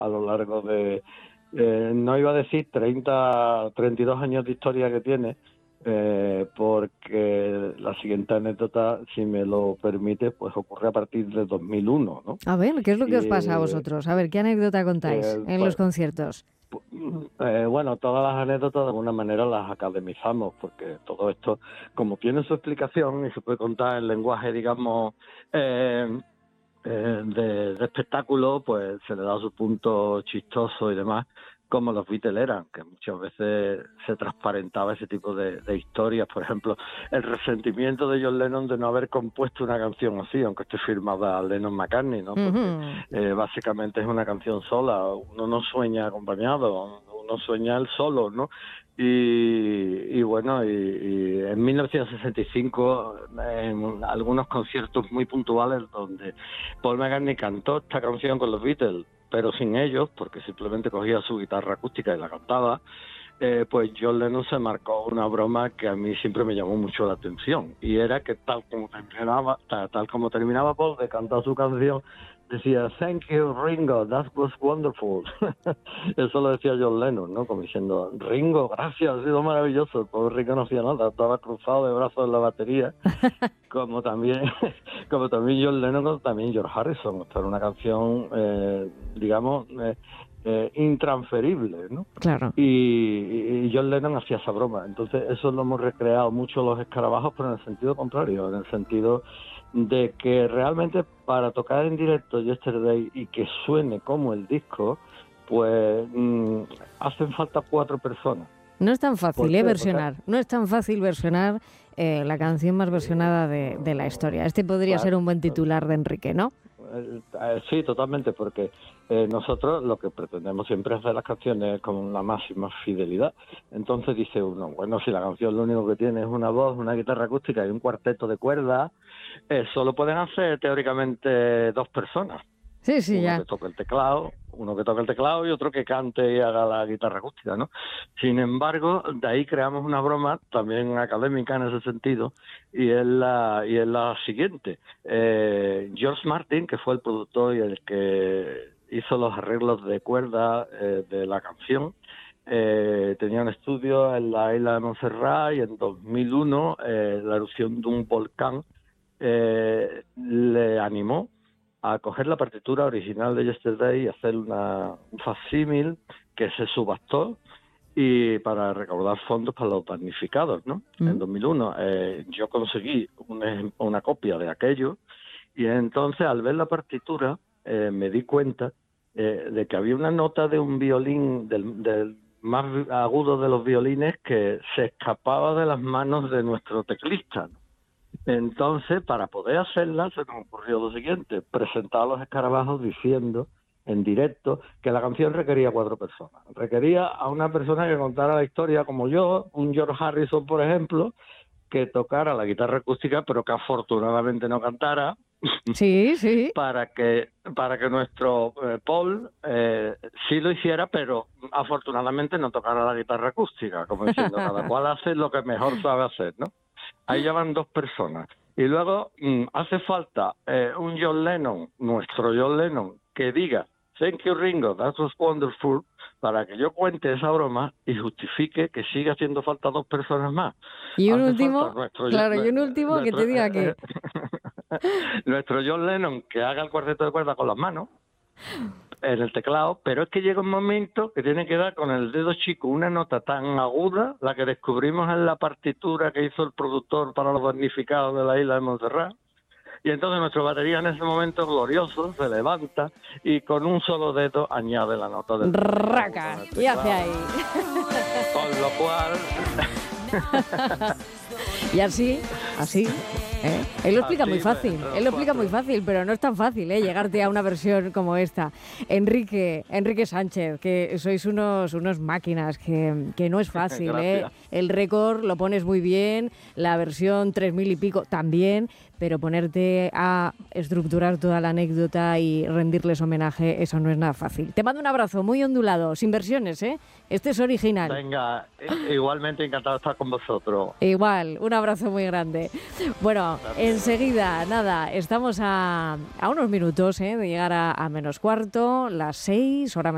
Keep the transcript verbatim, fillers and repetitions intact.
a lo largo de, eh, no iba a decir treinta, treinta y dos años de historia que tiene, eh, porque la siguiente anécdota, si me lo permite, pues ocurre a partir de dos mil uno, ¿no? A ver, ¿qué es lo que Y, os pasa a vosotros? A ver, ¿qué anécdota contáis eh, en pues, los conciertos? Eh, bueno, todas las anécdotas de alguna manera las academizamos, porque todo esto, como tiene su explicación y se puede contar en lenguaje, digamos, eh, eh, de, de espectáculo, pues se le da su punto chistoso y demás, como los Beatles eran, que muchas veces se transparentaba ese tipo de, de historias. Por ejemplo, el resentimiento de John Lennon de no haber compuesto una canción así, aunque esté firmada Lennon-McCartney, ¿no? Porque Uh-huh. eh, básicamente es una canción sola, uno no sueña acompañado, uno sueña él solo, ¿no? Y, y bueno, y, y en mil novecientos sesenta y cinco, en algunos conciertos muy puntuales donde Paul McCartney cantó esta canción con los Beatles, pero sin ellos, porque simplemente cogía su guitarra acústica y la cantaba, eh, pues John Lennon se marcó una broma que a mí siempre me llamó mucho la atención, y era que tal como terminaba, tal, tal como terminaba Paul de cantar su canción, decía, "Thank you, Ringo, that was wonderful." Eso lo decía John Lennon, ¿no? Como diciendo, "Ringo, gracias, ha sido maravilloso." El pobre Ringo no hacía nada, estaba cruzado de brazos en la batería, como también como también John Lennon, como también George Harrison. Esta era una canción, eh, digamos, eh, eh, intransferible, ¿no? Claro. Y, y John Lennon hacía esa broma. Entonces eso lo hemos recreado mucho los Escarabajos, pero en el sentido contrario, en el sentido de que realmente para tocar en directo Yesterday y que suene como el disco, pues mmm, hacen falta cuatro personas. No es tan fácil, ¿eh? Versionar. No es tan fácil versionar eh, la canción más versionada de, de la historia. Este podría Claro. ser un buen titular de Enrique, ¿no? Eh, eh, sí, totalmente, porque eh, nosotros lo que pretendemos siempre es hacer las canciones con la máxima fidelidad. Entonces dice uno, bueno, si la canción lo único que tiene es una voz, una guitarra acústica y un cuarteto de cuerdas, eh, solo pueden hacer teóricamente dos personas. Sí, sí, uno ya. que toque el teclado, uno que toque el teclado y otro que cante y haga la guitarra acústica, ¿no? Sin embargo, de ahí creamos una broma también académica en ese sentido, y es la y es la siguiente. Eh, George Martin, que fue el productor y el que hizo los arreglos de cuerda eh, de la canción, eh, tenía un estudio en la isla de Montserrat, y en dos mil uno eh, la erupción de un volcán eh, le animó a coger la partitura original de Yesterday y hacer una, un facsímil que se subastó y para recaudar fondos para los damnificados, ¿no? Mm. En dos mil uno eh, yo conseguí una, una copia de aquello, y entonces al ver la partitura eh, me di cuenta eh, de que había una nota de un violín, del, del más agudo de los violines, que se escapaba de las manos de nuestro teclista, ¿no? Entonces, para poder hacerla, se nos ocurrió lo siguiente: presentar a los Escarabajos diciendo en directo que la canción requería cuatro personas. Requería a una persona que contara la historia como yo, un George Harrison, por ejemplo, que tocara la guitarra acústica, pero que afortunadamente no cantara. Sí, sí. para que para que nuestro eh, Paul eh, sí lo hiciera, pero afortunadamente no tocara la guitarra acústica, como diciendo, cada cual hace lo que mejor sabe hacer, ¿no? Ahí ya van dos personas. Y luego mmm, hace falta eh, un John Lennon, nuestro John Lennon, que diga "Thank you, Ringo, that was wonderful", para que yo cuente esa broma y justifique que siga haciendo falta dos personas más. Y un hace último, nuestro, claro, y un último nuestro, que te diga que... nuestro John Lennon que haga el cuarteto de cuerda con las manos en el teclado, pero es que llega un momento que tiene que dar con el dedo chico una nota tan aguda, la que descubrimos en la partitura que hizo el productor para los damnificados de la isla de Montserrat, y entonces nuestro batería en ese momento glorioso se levanta y con un solo dedo añade la nota del raca y hace ahí, con lo cual y así, así, ¿eh? Él lo explica así, muy fácil, él lo explica muy fácil, pero no es tan fácil, ¿eh? Llegarte a una versión como esta. Enrique, Enrique Sánchez, que sois unos, unos máquinas, que, que no es fácil, ¿eh? El récord lo pones muy bien, la versión tres mil y pico también, pero ponerte a estructurar toda la anécdota y rendirles homenaje, eso no es nada fácil. Te mando un abrazo muy ondulado, sin versiones, ¿eh? Este es original. Venga, igualmente encantado de estar con vosotros. Igual, un abrazo muy grande. Bueno, enseguida, nada, estamos a, a unos minutos ¿eh? de llegar a, a menos cuarto, las seis, hora menos.